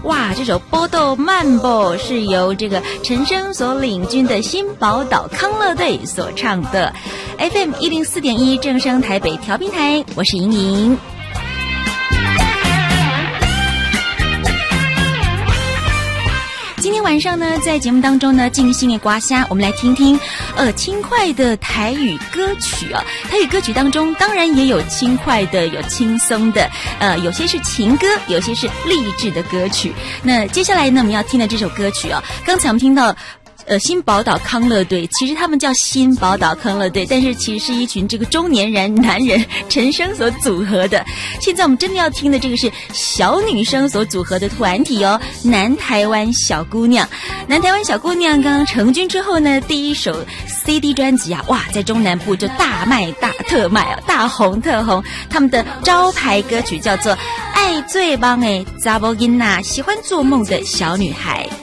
哇，这首《波豆漫步》是由这个陈升所领军的新宝岛康乐队所唱的。FM 104.1正声台北调频台，我是莹莹。今天晚上呢，在节目当中呢，尽兴的刮虾，我们来听听轻快的台语歌曲啊。台语歌曲当中当然也有轻快的，有轻松的，有些是情歌，有些是励志的歌曲。那接下来呢，我们要听的这首歌曲啊，刚才我们听到新宝岛康乐队，其实他们叫新宝岛康乐队，但是其实是一群这个中年男人陈升所组合的。现在我们真的要听的这个是小女生所组合的团体哦，南台湾小姑娘。南台湾小姑娘刚刚成军之后呢，第一首 CD 专辑啊，哇，在中南部就大卖大特卖啊，大红特红。他们的招牌歌曲叫做《爱最棒的查某囡仔》，喜欢做梦的小女孩。